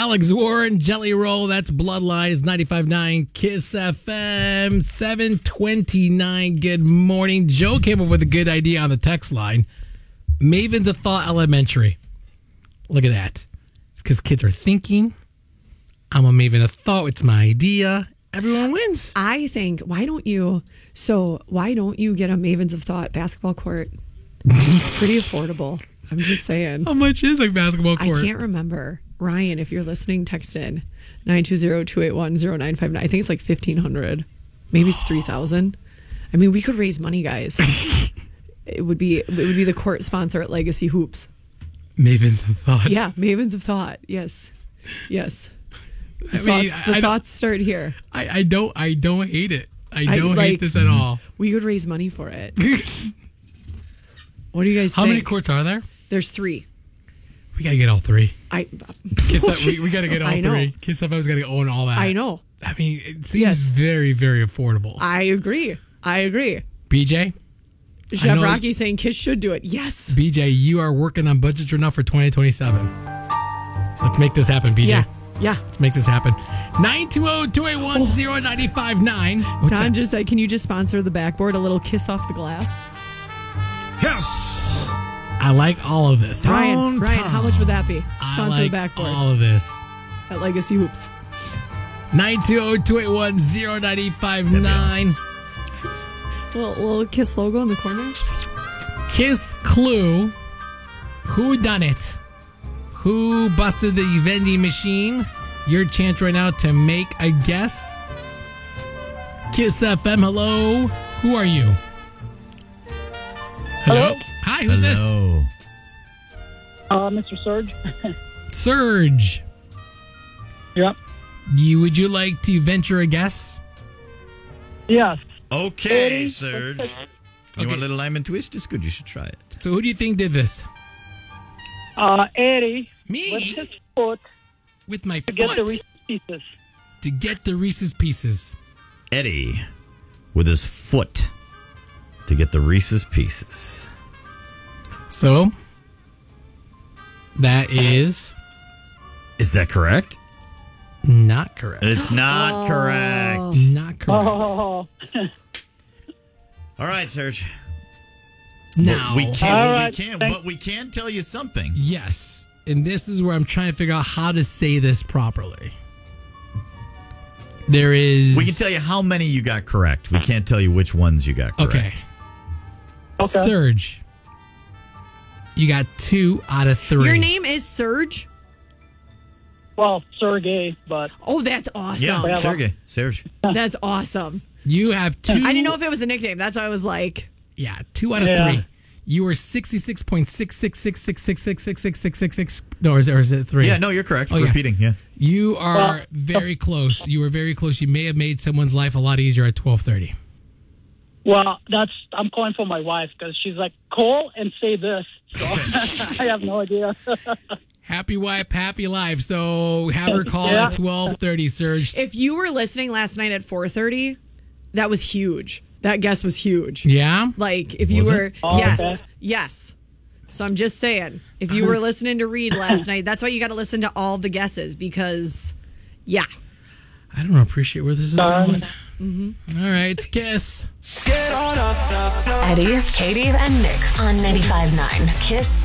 Alex Warren, Jelly Roll. That's Bloodline. It's 95.9 Kiss FM, 729. Good morning. Joe came up with a good idea on the text line. Mavens of Thought Elementary. Look at that. Because kids are thinking. I'm a Maven of Thought. It's my idea. Everyone wins. I think, why don't you get a Mavens of Thought basketball court? It's pretty affordable. I'm just saying. How much is a basketball court? I can't remember. Ryan, if you're listening, text in 920-281-0959. I think it's like $1,500. Maybe it's $3,000. I mean, we could raise money, guys. It would be the court sponsor at Legacy Hoops. Mavens of Thought. Yeah, Mavens of Thought. Yes. Thoughts start here. I don't hate it. I don't hate this at all. We could raise money for it. What do you guys think? How many courts are there? There's 3. We gotta get all 3. We gotta get all 3. Kiss FM's gotta own all that. I know. I mean, it seems very, very affordable. I agree. BJ? Chef Rocky saying Kiss should do it. Yes. BJ, you are working on budgets right now for 2027. Let's make this happen, BJ. Yeah. Let's make this happen. 920-281-0959. Don just said, can you just sponsor the backboard? A little kiss off the glass? Yes. I like all of this. Ryan, how much would that be? Sponsor the backboard. All of this. At Legacy Hoops. 920-281-0959. Little Kiss logo in the corner. Kiss clue. Who done it? Who busted the vending machine? Your chance right now to make a guess. Kiss FM, hello. Who are you? Hello? Hi, who's this? Mr. Surge. Surge. Yep. Would you like to venture a guess? Yes. Okay, Surge. You want a little lemon twist? It's good. You should try it. So who do you think did this? Eddie. Me? With his foot. With my to foot? Get the Reese's Pieces. To get the Reese's Pieces. Eddie with his foot to get the Reese's Pieces. So, that is... Is that correct? Not correct. It's not correct. Not correct. Oh. All right, Serge. Now, we can tell you something. Yes, and this is where I'm trying to figure out how to say this properly. There is... We can tell you how many you got correct. We can't tell you which ones you got correct. Okay. Surge. You got 2 out of 3. Your name is Surge? Well, Sergey, but... Oh, that's awesome. Yeah, Serge. That's awesome. You have 2... I didn't know if it was a nickname. That's why I was like... Yeah, 2 out of 3. You were 66.66666666666. No, or is it 3? Yeah, no, you're correct. Repeating, yeah. You are very close. You were very close. You may have made someone's life a lot easier at 12:30. Well, I'm calling for my wife because she's like, call and say this. So I have no idea. Happy wife, happy life. So have her call at 12:30, Serge. If you were listening last night at 4:30, that was huge. That guess was huge. Yeah? Like, if you were... Oh, yes. okay. Yes. So I'm just saying, if you were listening to Reed last night, that's why you got to listen to all the guesses because, yeah. I don't appreciate where this is going. Mm-hmm. All right, it's Kiss. Eddie, Katie, and Nick on 95.9 Kiss